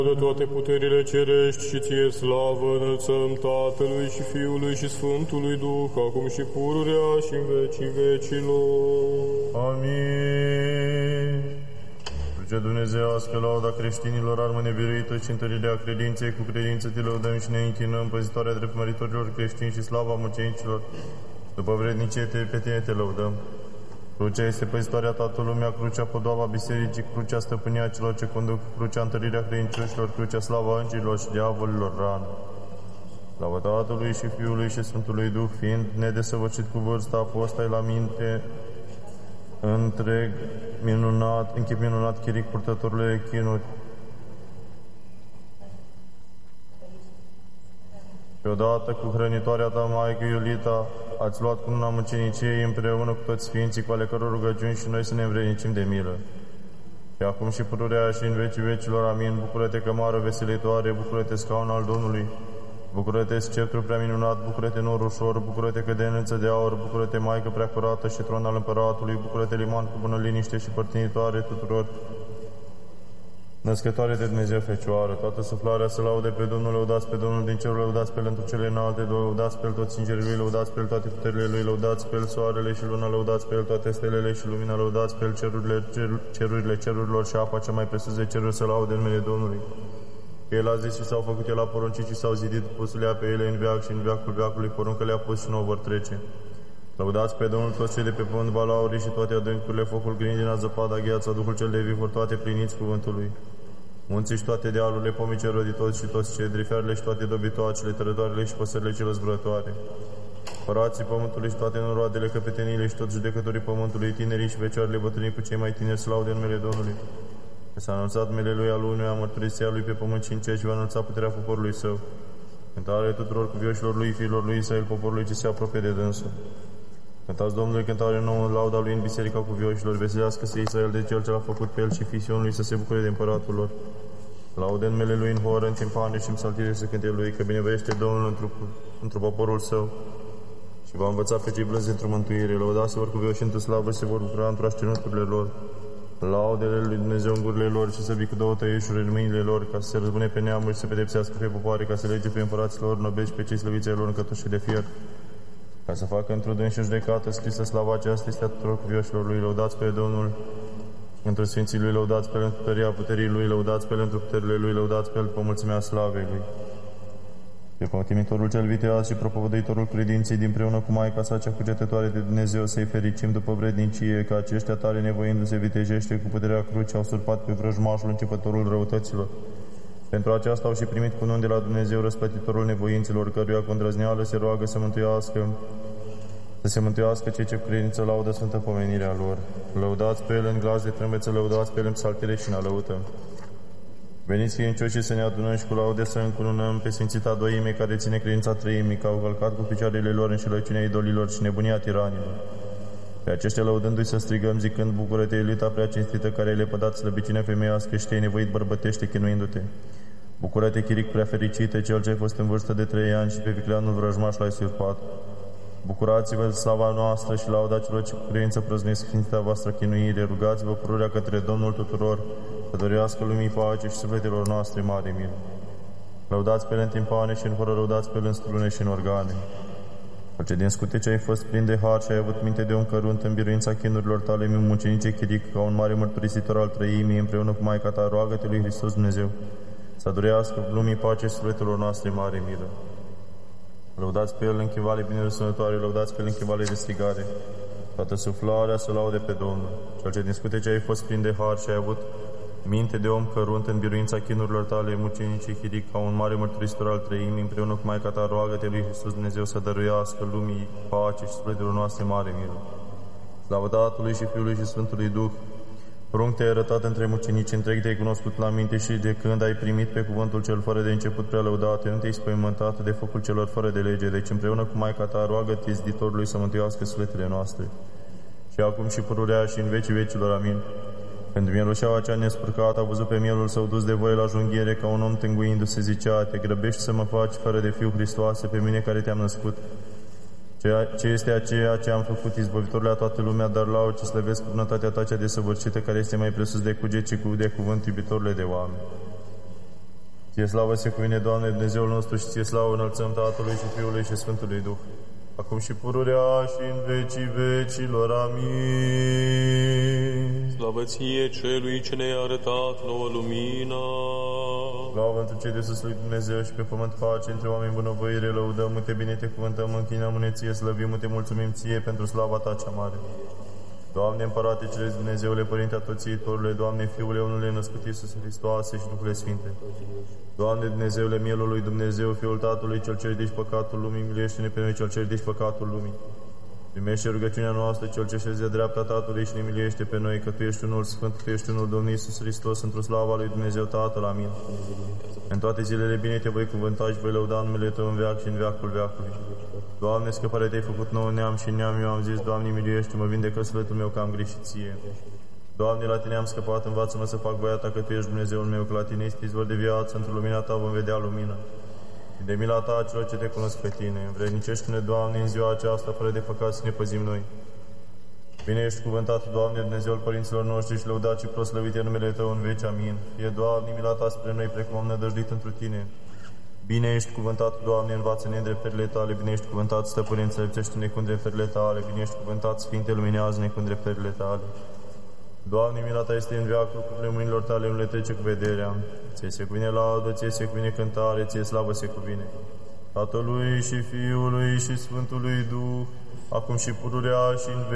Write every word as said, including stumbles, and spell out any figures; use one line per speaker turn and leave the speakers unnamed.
De toate puterile cerești și ție slavă înălțăm Tatălui și Fiului și Sfântului Duh, acum și pururea și în vecii vecilor.
Amin. Crucea dumnezeiască, lauda creștinilor, armă nebiruită și întărirea credinței, cu credință te lăudăm și ne închinăm, păzitoarea drept măritorilor creștini și slava mucenicilor. După vrednicie te, pe tine te lăudăm. Crucea este păzitoarea toată lumea, crucea podoaba bisericii, crucea stăpânia celor ce conduc, crucea întărirea credincioșilor, crucea slava îngerilor și diavolilor rană. Slavă Tatălui și Fiului și Sfântului Duh, fiind nedesăvârșit cu vârsta, apostai la minte, întreg, minunat, închip minunat, chiric purtătorului chinuri. Și odată cu hrănitoarea ta, Maică Iulita, ați luat cununa muceniciei împreună cu toți sfinții, cu ale căror rugăciuni și noi să ne învrednicim de milă. Și acum și pururea și în vecii vecilor, amin. Bucură-te, cămară veselitoare, bucură-te, scaun al Domnului, bucură-te, sceptru prea minunat, bucură-te, nor ușor, bucură-te, cădenăță de aur, bucură-te, Maică prea curată și tron al împăratului, bucură-te, liman cu bună liniște și părtinitoare tuturor. Născătoare de Dumnezeu Fecioară, toată suflarea să laude pe Domnul, lăudați pe Domnul din cerul, lăudați pe El întru cele înalte, lăudați pe El toți îngerii Lui, lăudați pe El toate puterile Lui, lăudați pe El soarele și luna, lăudați pe El toate stelele și lumina, lăudați pe El cerurile, cer, cerurile cerurilor și apa cea mai presus de ceruri să laude numele Domnului. El a zis și s-au făcut, El a poruncit și s-au zidit, pus le-a pe ele în veac și în veacul veacului, poruncă le-a pus și nu o vor trece. Lăudați pe Domnul toți cei de pe pământ, balaurii și toate adâncurile, focul, grindina, zăpada, gheața, Duhul cel de vivor, toate pliniți cuvântului. Munții și toate dealurile, pomii cei roditoți și toți cedri, fiarele și toate dobitoacele, tărătoarele și păsările cele zbrătoare. Părații pământului și toate noroadele, căpeteniile și toți judecătorii pământului, tinerii și fecioarele, bătrânii cu cei mai tineri, să laude numele Domnului. Că s-a anunțat numele Lui al unuia, mărturisia Lui pe pământ și în cer și va anunța puterea poporului Său. Cântare tuturor cuvioșilor Lui, fiilor Lui Israel, poporului ce se apropie de dânsul. Cântați Domnului cântare nouă în lauda Lui în biserica cuvioșilor, veselească-se Israel de Cel ce l-a făcut pe El și fii Sionului să se bucure de împăratul lor. Laude în numele Lui în horă, în timpane și în psaltire să cânte Lui, că binevoiește Domnul într-un într poporul Său și va învăța pe cei blânzi într-o mântuire. Lăudați-vă cuvioși într-o slavă și se vor bucura într-o aștenuturile lor. Laudele Lui Dumnezeu în gurile lor și să vii cu două tăieșuri în mâinile lor, ca să se răzbune pe neamuri și să pedepsească pe popoare, ca să lege pe împărații lor, nobești pe cei slăviți ai lor în cătușe de fier, ca să facă într-o dânsi judecată scrisă slava aceasta este a tuturor cuvioșilor Lui. Lăudați pe Domnul într-o sfinții Lui, lăudați pe El în puterea puterii Lui, lăudați pe El într-o puterile Lui, lăudați pe El pe mulțimea slavei Lui. Pe pătimitorul cel viteaz și propovăduitorul credinței, dinpreună cu Maica sa cea cugetătoare de Dumnezeu, să-i fericim după vrednicie, că aceștia tare nevoindu-se vitejește cu puterea crucii au surpat pe vrăjmașul începătorul răutăților. Pentru aceasta au și primit cununi de la Dumnezeu, răsplătitorul nevoinților, căruia cu îndrăzneală se roagă să mântuiască, să se mântuiască cei ce cu credință laudă sfântă pomenirea lor. Lăudați pe El în glas de trâmbeță, lăudați pe El în psaltire și în alăută. Veniți credincioșii să ne adunăm și cu laude să încununăm pe Sfințita Doime, care ține credința Treimii, că au călcat cu picioarele lor înșelăciunea idolilor și nebunia tiranilor. Pe aceștia lăudându-i să strigăm zicând, bucură-te, Iulita prea cinstită, care ai lepădat slăbiciunea femeiască și te-ai nevoit bărbătește chinuindu-te. Bucură-te, chiric prea fericită, cel ce ai fost în vârstă de trei ani și pe vicleanul vrăjmaș l-ai surpat. Bucurați-vă de slava noastră și lauda celor ce cu credință prăznuiesc sfințita voastră chinuire. Rugați-vă pururea către Domnul tuturor, să dorească lumii pace și sufletelor noastre mare milă. Lăudați pe El în timpane și în horă, lăudați pe El în strune și în organe. Cel ce din scutece ai fost plin de har și ai avut minte de un cărunt în biruința chinurilor tale, mi mucenice chiric, ca un mare mărturisitor al trăimii, împreună cu Maica ta, roagă-te lui Hristos Dumnezeu, să dorească lumii pace și sufletelor noastre mare milă. Lăudați pe El în chivale bine răsunătoare, lăudați pe El în chivale de strigare. Toată suflarea să laude pe Domnul. Cel ce din scutece ai fost plin de har și ai avut minte de om cărunt în biruința chinurilor tale, mucenicii chiric, ca un mare mărturisitor al trăimii, împreună cu Maica ta, roagă-te lui Hristos Dumnezeu să dăruiască lumii pace și sufletelor noastre mare milă. Slavă Tatălui și Fiului și Sfântului Duh, prunc te-ai arătat între mucenici, întreg te-ai cunoscut la minte și de când ai primit pe cuvântul cel fără de început prea lăudate, nu te-ai spăimântat de focul celor fără de lege, deci împreună cu Maica ta, roagă-te ziditorului să mântuiască sufletele noastre. Și acum și pururea și în vecii vecilor, amin. Când mielușeaua cea nespurcată a văzut pe mielul său dus de voie la junghiere, ca un om tânguindu-se, zicea, te grăbești să mă faci fără de Fiul Hristoase, pe mine care te-am născut. Ceea ce este aceea ce am făcut, izbăvitorul la toată lumea, dar laud ce slăvesc bunătatea ta cea desăvârșită, care este mai presus de cuget și cu de cuvânt, iubitorile de oameni. Ție slavă se cuvine, Doamne, Dumnezeul nostru, și Ție slavă înălțăm Tatălui și Fiului și Sfântului Duh, acum și pururea și în vecii vecilor. Amin.
Slavă Ție, Celui ce ne-a arătat nouă lumina.
Slavă întru cei de sus lui Dumnezeu și pe pământ pace între oameni bunăvoire, lăudăm-te, bine te cuvântăm, închinăm-ne Ție, slăvim-te, mulțumim Ție pentru slava Ta cea mare. Doamne, Împărate Ceresc, Dumnezeule, Părinte Atoțiitorule, Doamne, Fiule, Unule născut Iisus Hristoase și Duhule Sfinte. Doamne, Dumnezeule, Mielul lui Dumnezeu, Fiul Tatălui, Cel ce ridici păcatul lumii, miluiește-ne pe noi, Cel ce ridici păcatul lumii. Primește rugăciunea noastră, Cel ce șezi de dreapta Tatălui și ne miluiește pe noi, că Tu ești unul Sfânt, Tu ești unul Domnul Iisus Hristos, într-o slava lui Dumnezeu Tatăl. Amin. În toate zilele bine Te voi cuvânta și voi lăuda numele Tău în veac și în veacul veacului. Doamne, scăpare Te-ai făcut nouă neam și neam, eu am zis, Doamne, miluiește-mă, vindecă sufletul meu că am greșit Ție. Doamne, la Tine am scăpat, învață-mă să fac voia Ta, că Tu ești Dumnezeul meu, că la Tine este izvor de viață, într-o lumina Ta vom vedea lumină. Și de mila Ta celor ce Te cunosc pe Tine, învrednicește-ne, Doamne, în ziua aceasta, fără de păcat, să ne păzim noi. Bine ești cuvântat, Doamne, Dumnezeul părinților noștri și lăudat și proslăvit e numele Tău în veci. Amin. Fie, Doamne, mila Ta spre noi, precum am nădăjduit întru Tine. Bine ești cuvântat, Doamne, învață-ne îndreptările Tale, bine ești cuvântat, Stăpâne, înțelepțește-ne cu îndreptările Tale, bine ești cuvântat, Sfinte, luminează-ne cu îndreptările Tale. Doamne, mila Ta este în veacul, cu mâinilor Tale nu le trece cu vederea. Ție se cuvine laudă, Ție se cuvine cântare, Ție slavă se cuvine. Tatălui și Fiului și Sfântului Duh, acum și pururea și în